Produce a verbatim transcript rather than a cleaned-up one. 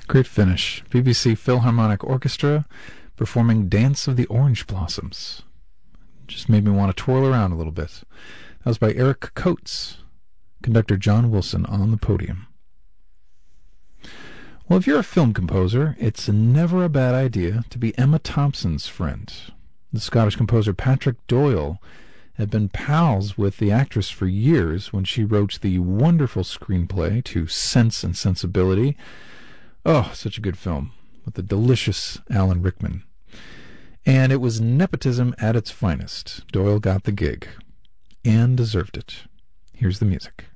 Great finish. B B C Philharmonic Orchestra performing Dance of the Orange Blossoms. Just made me want to twirl around a little bit. That was by Eric Coates. Conductor John Wilson on the podium. Well, if you're a film composer, it's never a bad idea to be Emma Thompson's friend. The Scottish composer Patrick Doyle had been pals with the actress for years when she wrote the wonderful screenplay to Sense and Sensibility. Oh, such a good film, with the delicious Alan Rickman. And it was nepotism at its finest. Doyle got the gig, and deserved it. Here's the music.